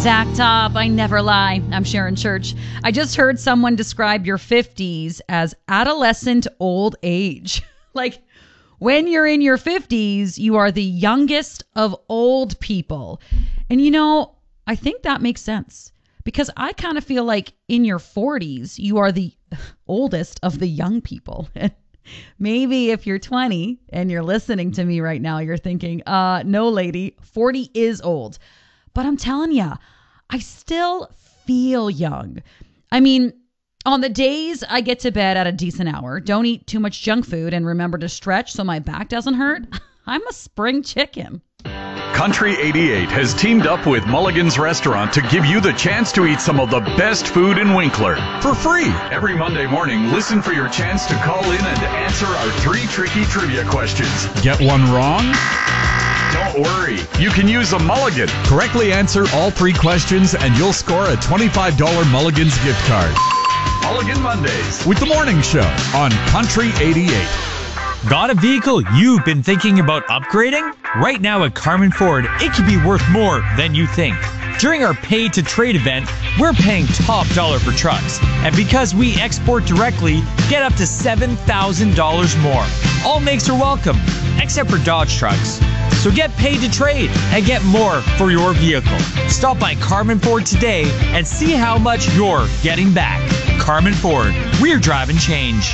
Zach Top, I never lie. I'm Sharon Church. I just heard someone describe your 50s as adolescent old age. Like, when you're in your 50s, you are the youngest of old people. And I think that makes sense because I kind of feel like in your 40s, you are the oldest of the young people. Maybe if you're 20 and you're listening to me right now, you're thinking, no, lady, 40 is old. But I'm telling you, I still feel young. I mean, on the days I get to bed at a decent hour, don't eat too much junk food, and remember to stretch so my back doesn't hurt, I'm a spring chicken. Country 88 has teamed up with Mulligan's Restaurant to give you the chance to eat some of the best food in Winkler for free. Every Monday morning, listen for your chance to call in and answer our 3 tricky trivia questions. Get one wrong? Don't worry, you can use a Mulligan. Correctly answer all 3 questions and you'll score a $25 Mulligan's gift card. Mulligan Mondays with The Morning Show on Country 88. Got a vehicle you've been thinking about upgrading? Right now at Carmen Ford, it could be worth more than you think. During our Pay to Trade event, we're paying top dollar for trucks. And because we export directly, get up to $7,000 more. All makes are welcome, except for Dodge trucks. So get paid to trade and get more for your vehicle. Stop by Carmen Ford today and see how much you're getting back. Carmen Ford, we're driving change.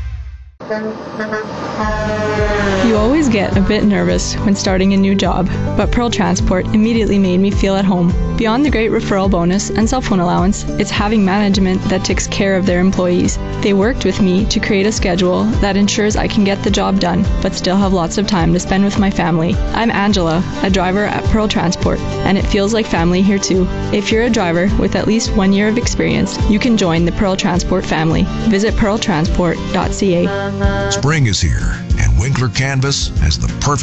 You always get a bit nervous when starting a new job, but Pearl Transport immediately made me feel at home. Beyond the great referral bonus and cell phone allowance, it's having management that takes care of their employees. They worked with me to create a schedule that ensures I can get the job done, but still have lots of time to spend with my family. I'm Angela, a driver at Pearl Transport, and it feels like family here too. If you're a driver with at least 1 year of experience, you can join the Pearl Transport family. Visit pearltransport.ca. Spring is here, and Winkler Canvas has the perfect